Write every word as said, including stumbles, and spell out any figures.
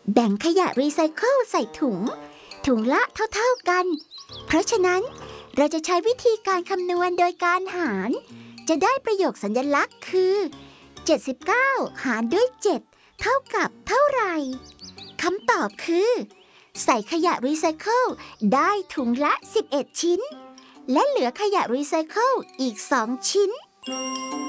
แบ่งขยะรีไซเคิลใส่ถุงถุงละเท่าๆกันเพราะฉะนั้นเราจะใช้วิธีการคำนวณโดยการหารจะได้ประโยคสัญลักษณ์คือเจ็ดสิบเก้าหารด้วยเจ็ดเท่ากับเท่าไหร่คำตอบคือใส่ขยะรีไซเคิลได้ถุงละสิบเอ็ดชิ้นและเหลือขยะรีไซเคิลอีกสองชิ้น